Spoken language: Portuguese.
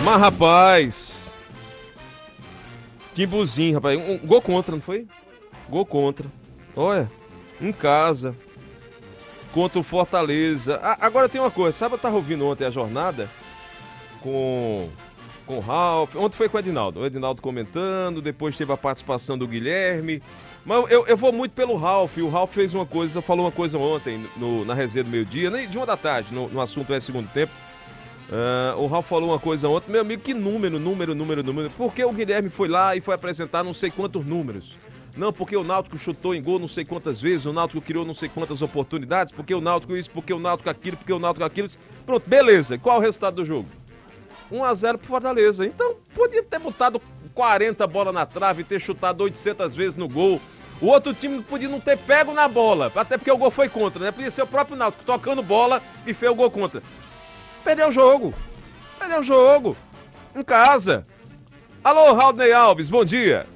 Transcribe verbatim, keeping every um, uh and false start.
Mas, rapaz... Timbuzinho, rapaz. Um, um gol contra, não foi? Gol contra. Olha, em casa. Contra o Fortaleza. Ah, agora tem uma coisa. Sabe, eu tava ouvindo ontem a jornada com... Com o Ralf. Ontem foi com o Edinaldo. O Edinaldo comentando, depois teve a participação do Guilherme. Mas eu, eu vou muito pelo Ralf. O Ralf fez uma coisa, falou uma coisa ontem no, na resenha do meio-dia, nem de uma da tarde, no, no assunto é segundo tempo. Uh, o Ralf falou uma coisa ontem, meu amigo, que número, número, número, número. Porque o Guilherme foi lá e foi apresentar não sei quantos números. Não, porque o Náutico chutou em gol não sei quantas vezes, o Náutico criou não sei quantas oportunidades, porque o Náutico isso, porque o Náutico aquilo, porque o Náutico aquilo. Pronto, beleza. Qual é o resultado do jogo? um a zero pro Fortaleza. Então, podia ter botado quarenta bolas na trave e ter chutado oitocentas vezes no gol. O outro time podia não ter pego na bola, até porque o gol foi contra, né? Podia ser o próprio Náutico tocando bola e fez o gol contra. Perdeu o jogo. Perdeu o jogo. Em casa. Alô, Raudney Alves, bom dia.